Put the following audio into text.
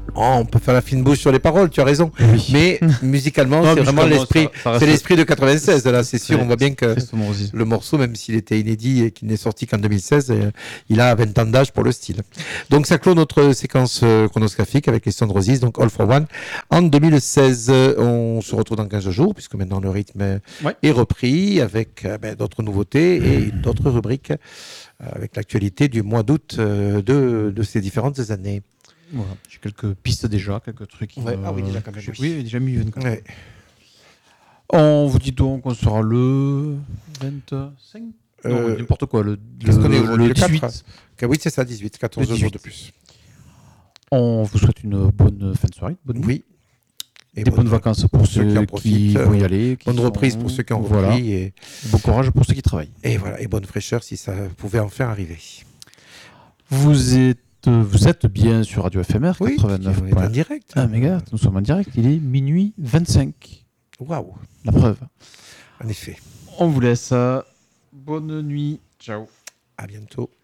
Oh, on peut faire la fine bouche sur les paroles, tu as raison. Oui. Mais musicalement, Non, c'est vraiment musicalement, l'esprit. ça reste- C'est l'esprit de 96. Là, c'est sûr. On voit bien que Tristement aussi. le morceau, même s'il était inédit et qu'il n'est sorti qu'en 2016, il a 20 ans d'âge pour le style. Donc, ça clôt notre séquence chronosgraphique avec les Stone Roses, donc All for One. En 2016, on se retrouve dans 15 jours, puisque maintenant le rythme est repris avec d'autres nouveautés et d'autres rubriques avec l'actualité du mois d'août de ces différentes années. Voilà. J'ai quelques pistes déjà, quelques trucs. Ouais. Ah oui, déjà quand même. Oui, déjà mis une. Ouais. On vous dit donc qu'on sera le 25 Non, n'importe quoi, le Qu'est-ce qu'on est aujourd'hui, le 18. 4? Oui, c'est ça, 18, 14 Le jours 18. de plus. On vous souhaite une bonne fin de soirée, bonne nuit. Oui. Et des bonnes vacances pour ceux qui en qui profitent, vont y aller. Bonne reprise pour ceux qui ont repris. Et bon courage pour ceux qui travaillent. Et voilà, et bonne fraîcheur si ça pouvait enfin arriver. Vous êtes bien sur Radio FMR 89. On est en direct. Ah, méga, nous sommes en direct. Il est minuit 25. Waouh. La preuve. En effet. On vous laisse. Bonne nuit. Ciao. À bientôt.